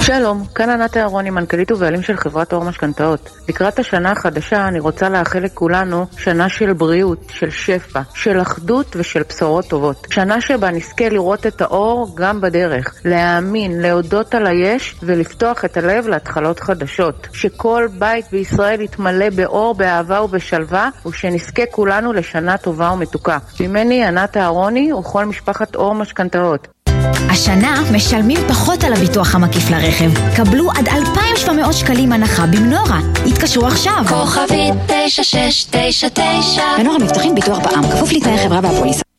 שלום, כאן ענת אהרוני, מנכ"לית ובעלים של חברת אור משכנתאות. לקראת השנה החדשה אני רוצה לאחל לכולנו שנה של בריאות, של שפע, של אחדות ושל בשורות טובות. שנה שבה נזכה לראות את האור גם בדרך, להאמין, להודות על היש ולפתוח את הלב להתחלות חדשות. שכל בית בישראל יתמלא באור, באהבה ובשלווה, ושנזכה כולנו לשנה טובה ומתוקה. ממני ענת אהרוני וכל משפחת אור משכנתאות. השנה משלמים פחות על הביטוח המקיף לרכב. קבלו עד 2,700 שקלים הנחה במנורה. התקשרו עכשיו. כוכבית 9699. מנורה מבטחים ביטוח בע"מ, כפוף לתנאי חברה והפוליסה.